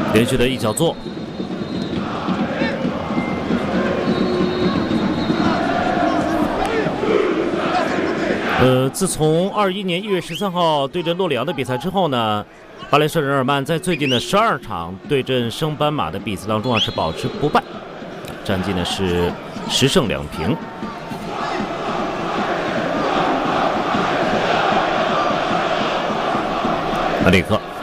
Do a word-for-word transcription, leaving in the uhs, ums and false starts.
连续的一脚做。呃，自从二一年一月十三号对阵洛里昂的比赛之后呢，巴雷圣日耳曼在最近的十二场对阵升班马的比赛当中啊是保持不败，战绩呢是十胜两平。马里克。